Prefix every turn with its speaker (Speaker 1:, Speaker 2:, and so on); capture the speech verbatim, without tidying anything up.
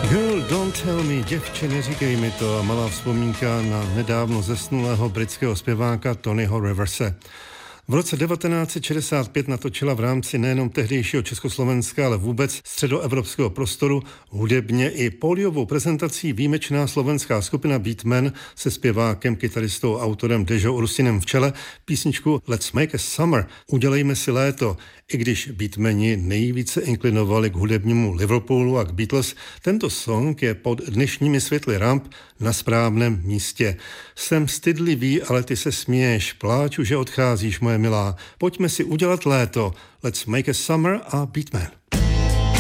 Speaker 1: Girl, don't tell me, děvče, neříkej mi to, a malá vzpomínka na nedávno zesnulého britského zpěváka Tonyho Riverse. V roce devatenáct set šedesát pět natočila v rámci nejenom tehdejšího Československa, ale vůbec středoevropského prostoru hudebně i pódiovou prezentací výjimečná slovenská skupina Beatmen se zpěvákem, kytaristou, autorem Dežou Ursinem v čele písničku Let's Make a Summer, udělejme si léto. I když Beatmeni nejvíce inklinovali k hudebnímu Liverpoolu a k Beatles, tento song je pod dnešními světly ramp na správném místě. Jsem stydlivý, ale ty se směješ, pláču, že odcházíš, moje milá. Pojďme si udělat léto. Let's make a summer a Beatmen.